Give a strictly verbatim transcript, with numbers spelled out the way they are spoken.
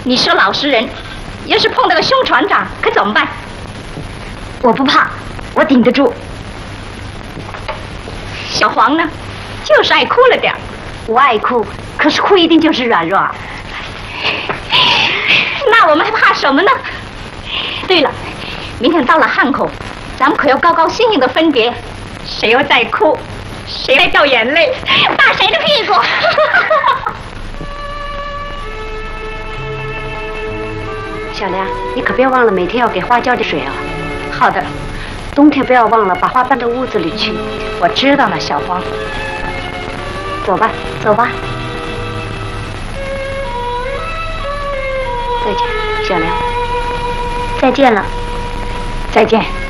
你是老实人，要是碰到个凶船长，可怎么办？ 我不怕，我顶得住。 小黄呢，就是爱哭了点儿。 我爱哭，可是哭一定就是软弱。 那我们还怕什么呢？对了，明天到了汉口，咱们可要高高兴兴的分别。谁要再哭，谁来掉眼泪，打谁的屁股。 小梁，你可别忘了每天要给花浇的水啊。 好的。 冬天不要忘了把花搬到屋子里去。 我知道了，小黄。 走吧，走吧。再见，小梁。 再见了。再见。